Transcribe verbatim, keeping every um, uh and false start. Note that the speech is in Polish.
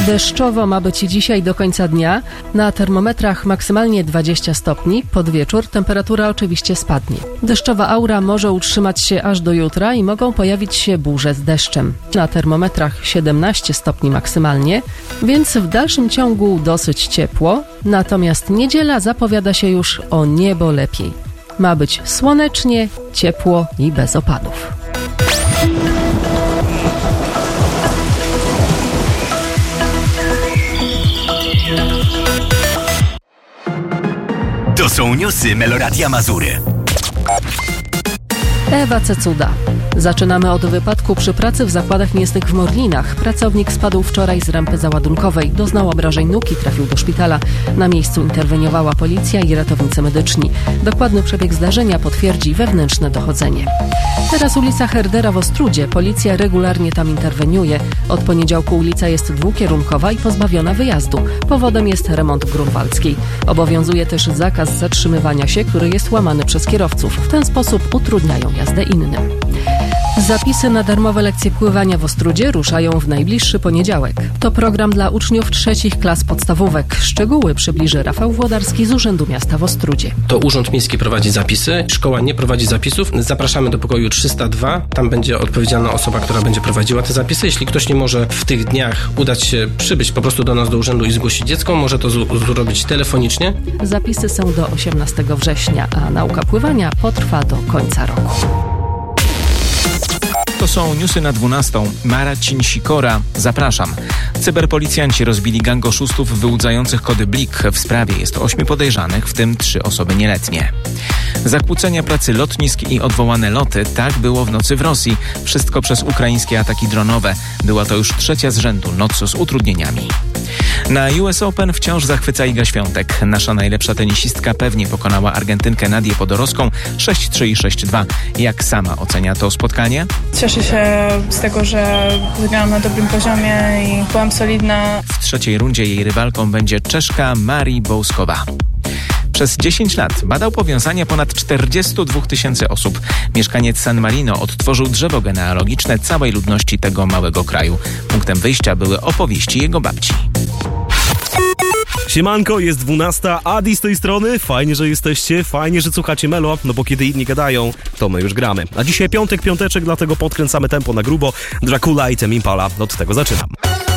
Deszczowo ma być dzisiaj do końca dnia. Na termometrach maksymalnie dwadzieścia stopni. Pod wieczór temperatura oczywiście spadnie. Deszczowa aura może utrzymać się aż do jutra i mogą pojawić się burze z deszczem. Na termometrach siedemnaście stopni maksymalnie, więc w dalszym ciągu dosyć ciepło. Natomiast niedziela zapowiada się już o niebo lepiej. Ma być słonecznie, ciepło i bez opadów. To są newsy Meloradia Mazury. Ewa Cecuda. Zaczynamy od wypadku przy pracy w zakładach mięsnych w Morlinach. Pracownik spadł wczoraj z rampy załadunkowej. Doznał obrażeń nóg i trafił do szpitala. Na miejscu interweniowała policja i ratownicy medyczni. Dokładny przebieg zdarzenia potwierdzi wewnętrzne dochodzenie. Teraz ulica Herdera w Ostródzie. Policja regularnie tam interweniuje. Od poniedziałku ulica jest dwukierunkowa i pozbawiona wyjazdu. Powodem jest remont Grunwaldzkiej. Obowiązuje też zakaz zatrzymywania się, który jest łamany przez kierowców. W ten sposób utrudniają jazdę innym. Zapisy na darmowe lekcje pływania w Ostródzie ruszają w najbliższy poniedziałek. To program dla uczniów trzecich klas podstawówek. Szczegóły przybliży Rafał Włodarski z Urzędu Miasta w Ostródzie. To Urząd Miejski prowadzi zapisy, szkoła nie prowadzi zapisów. Zapraszamy do pokoju trzysta dwa. Tam będzie odpowiedzialna osoba, która będzie prowadziła te zapisy. Jeśli ktoś nie może w tych dniach udać się, przybyć po prostu do nas do urzędu i zgłosić dziecko, może to z- zrobić telefonicznie. Zapisy są do osiemnastego września, a nauka pływania potrwa do końca roku. To są newsy na dwunastą. Marcin Sikora. Zapraszam. Cyberpolicjanci rozbili gang oszustów wyłudzających kody Blik. W sprawie jest ośmiu podejrzanych, w tym trzy osoby nieletnie. Zakłócenia pracy lotnisk i odwołane loty. Tak było w nocy w Rosji. Wszystko przez ukraińskie ataki dronowe. Była to już trzecia z rzędu noc z utrudnieniami. Na U S Open wciąż zachwyca Iga Świątek. Nasza najlepsza tenisistka pewnie pokonała Argentynkę Nadię Podorowską sześć trzy i sześć dwa. Jak sama ocenia to spotkanie? Cieszę się z tego, że wygrałam na dobrym poziomie i byłam solidna. W trzeciej rundzie jej rywalką będzie Czeszka Marii Bołskowa. Przez dziesięć lat badał powiązania ponad czterdziestu dwóch tysięcy osób. Mieszkaniec San Marino odtworzył drzewo genealogiczne całej ludności tego małego kraju. Punktem wyjścia były opowieści jego babci. Siemanko, jest dwunasta, Adi z tej strony, fajnie, że jesteście, fajnie, że słuchacie Melo, no bo kiedy inni gadają, to my już gramy. A dzisiaj piątek, piąteczek, dlatego podkręcamy tempo na grubo. Dracula i Tame Impala, od tego zaczynam.